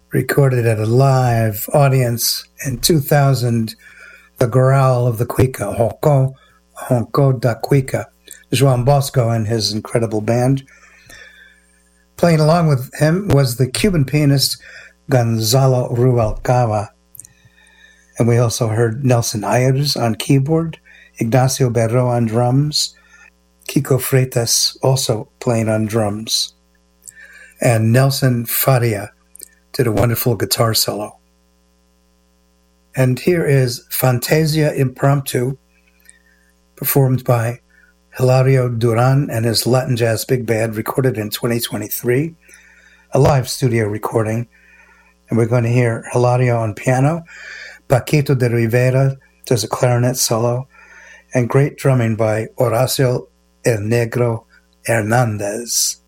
recorded at a live audience in 2000, The Growl of the Cuica, Honko da Cuica. João Bosco and his incredible band. Playing along with him was the Cuban pianist Gonzalo Rubalcaba. And we also heard Nelson Ayers on keyboard, Ignacio Berro on drums, Kiko Freitas also playing on drums, and Nelson Faria did a wonderful guitar solo. And here is Fantasia Impromptu, performed by Hilario Duran and his Latin Jazz Big Band, recorded in 2023, a live studio recording. And we're going to hear Hilario on piano, Paquito de Rivera does a clarinet solo, and great drumming by Horacio El Negro Hernandez.